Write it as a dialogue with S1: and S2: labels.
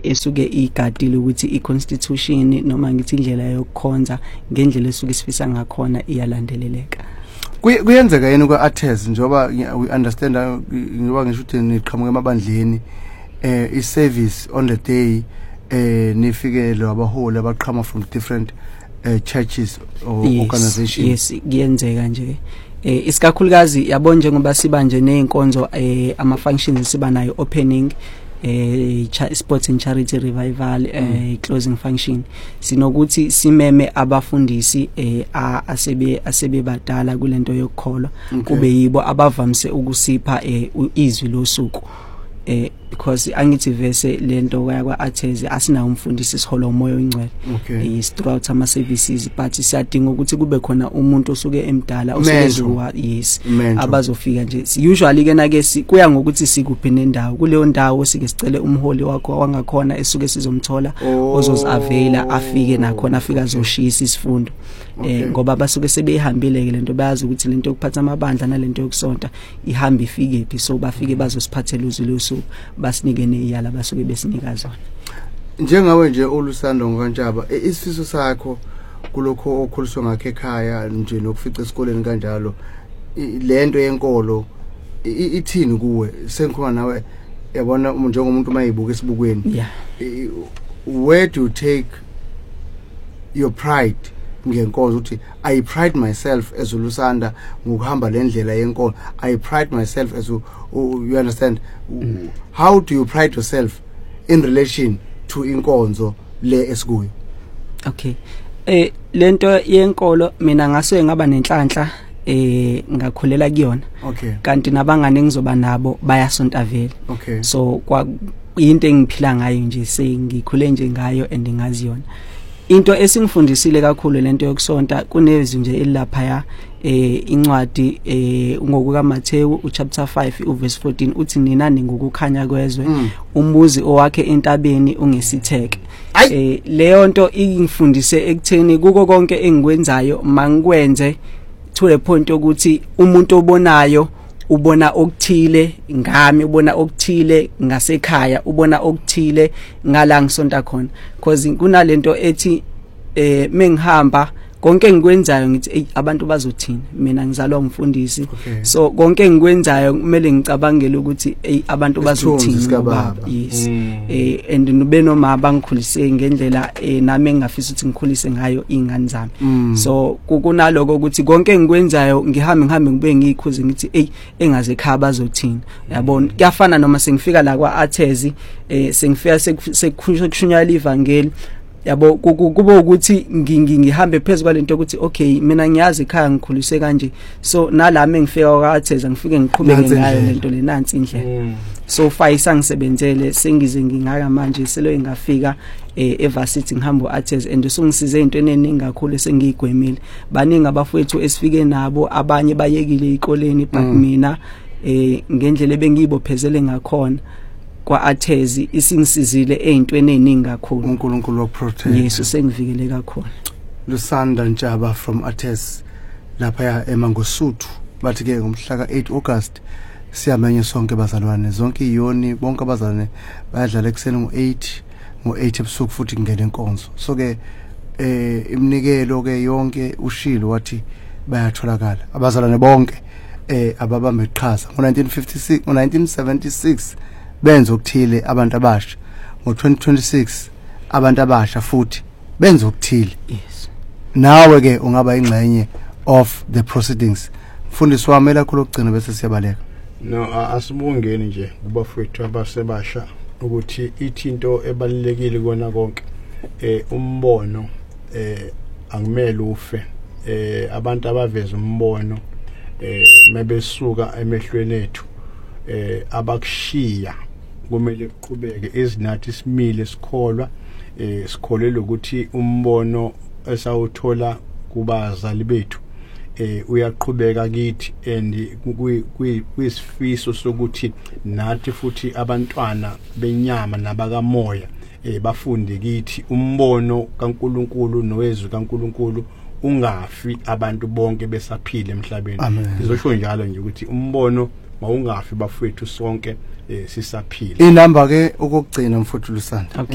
S1: esuke igadile ukuthi iconstitution noma ngithi indlela yokukhonza ngendlela esuke sifisa ngakhona iyalandeleleka.
S2: Kuyenzeka yini kwa-ATHEZ njoba we understand ngoba ngisho ukuthi niqhamuke emabandleni i-service on the day nifikele abaholi abaqhama from different churches or organizations?
S1: Yes, kuyenzeka nje. Isikakhulukazi yabo njengoba siba nje nezinkonzo ama functions siba nayo opening sports and charity revival closing function sinokuthi simeme abafundisi asebe badala kulento yokukholwa kube yibo abavamise ukusipha izwi losuku because angithi verse lento kwa-ATHEZ asinawo umfundisi sihola umoya oyingcwele is throughout ama services but siyadinga ukuthi kube khona umuntu osuke emdala osekeziwa yes abazofika nje usually ke nake kuya ngokuthi sikuphi nendawo kuleyo ndawo sike sicele umholi wakho wangakhona esuke sizomthola ozozavela afike nakhona afika azoshisa isifundo ngoba basuke sebehambile ke lento bayazi ukuthi lento yokuphatha amabandla nalento yokusonta ihamba ifike phi so bafike bazosiphathela uzwi losuku basinike neyala basuke besinika zona.
S2: Njengawe nje uLusando ngokaNtshaba isifiso sakho kulokho okhuliswa ngakhe ekhaya nje nokufica esikoleni kanjalo lento yenkolo ithini kuwe sengikhona nawe yabona njengomuntu mayibuka esibukweni where do you take your pride ngenkonzo uthi I pride myself as uLusanda ngokuhamba lendlela yenkolo I pride myself as you understand how do you pride yourself in relation to inkonzo le esikuyo?
S1: Okay lento yenkolo mina ngasuke ngaba nenhlanhla ngakhulela kuyona kanti nabangane ngizoba nabo bayasonta vele so kwa into engiphila ngayo nje sengikhule nje ngayo and ngazi yona. Into esingifundisile kakhulu lento yokusonta kunezi nje elapha ya incwadi ngokuka Mateyu chapter 5 verse 14 uthi nina ningokukhanya kwezwe umuzi owakhe entabeni ungesitheke. Leyo nto ingifundise ekutheni kuko konke engikwenzayo mangikwenze to the point ukuthi umuntu obonayo ubona okuthile ngami ubona okuthile ngasekhaya ubona okuthile ngala ngisonta khona because kunalento ethi mengihamba konke engikwenzayo ngithi abantu bazothina mina ngizalwa umfundisi so konke engikwenzayo kumele ngicabangele ukuthi abantu bazothina baba yes and nube noma abangikhulise ngendlela nami engafisa ukuthi ngikhulise ngayo ingane zami so kunaloko ukuthi konke engikwenzayo ngihambe ngibe ngikhuze ngithi engaze ekhaya bazothina yabona kuyafana noma sengifika la kwa-ATHEZ sengifika sekushunyayela ivangeli yabo kuba ukuthi ngihambe phezulu kwalento ukuthi okay mina ngiyazi ekhaya ngikhulise kanje so nalami engifika kwa-ATHEZ ngifike ngiqhubeke ngayo lento le nansi indlela so fayisa ngisebenzele sengize ngingaka manje selo engafika evarsity ngihamba u-ATHEZ and usungisize into eningi kakhulu sengiyigwemile baningi abafowethu esifike nabo abanye bayekile ikoleni but mina ngendlela ebengiyibophezele ngakhona kwa-ATHEZ isingisizile ezintweni eziningi kakhulu
S2: uNkulunkulu waprotect
S1: Yesu sengivikele kakhulu.
S2: Lusanda Ntshaba from ATHEZ lapha eMangosuthu bathi ke ngomhla ka8 August siyamenye sonke bazalwane zonke iyoni bonke abazalwane bayadlala ekseni ngo8 ebusuku futhi ngene enkonzo so ke iminikelo ke yonke ushilo wathi bayatholakala abazalwane bonke ababambe iqhaza ngo1956 ngo1976 benza ukuthile abantu abasha ngo2026 abantu abasha futhi benza ukuthile
S1: yes
S2: nawe ke ungaba ingxenye of the proceedings mfundisi wami lakho lokugcina bese siyabaleka
S3: no asibungeni nje kubafowethu abasebasha ukuthi ithinto ebalekile kona konke umbono angimele ufe abantu abaveza umbono mebesuka emehlweni ethu abakushiya kumele kuqhubeke ezinathi simile sikholwa sikholelwe ukuthi umbono esawuthola kubazali bethu uyaqhubeka kithi and kuyisifiso sokuthi nathi futhi abantwana benyama nabakamoya bafunde kithi umbono kaNkuluNkulu nowezwi kaNkuluNkulu ungafi abantu bonke besaphila emhlabeni. Ngizosho njalo nje ukuthi umbono mawungafi bafowethu sonke sisaphila.
S2: Inamba ke ukugcina mfuthu Lusanda.